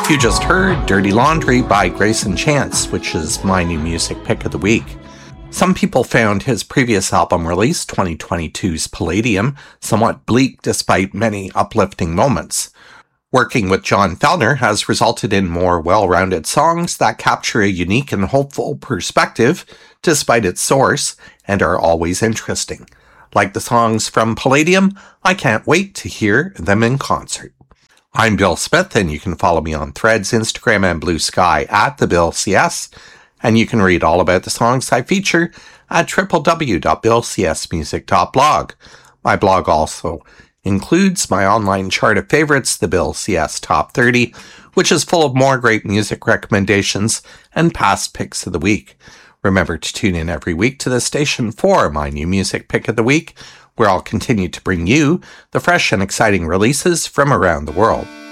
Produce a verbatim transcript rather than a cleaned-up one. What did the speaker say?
You just heard Dirty Laundry by Grayson Chance, which is my new music pick of the week. Some people found his previous album release, twenty twenty-two's Palladium, somewhat bleak despite many uplifting moments. Working with John Fellner has resulted in more well-rounded songs that capture a unique and hopeful perspective despite its source and are always interesting. Like the songs from Palladium, I can't wait to hear them in concert. I'm Bill Smith, and you can follow me on Threads, Instagram, and Blue Sky at the Bill C S, and you can read all about the songs I feature at w w w dot bill c s music dot blog. My blog also includes my online chart of favorites, the Bill C S Top thirty, which is full of more great music recommendations and past picks of the week. Remember to tune in every week to the station for my new music pick of the week, where I'll continue to bring you the fresh and exciting releases from around the world.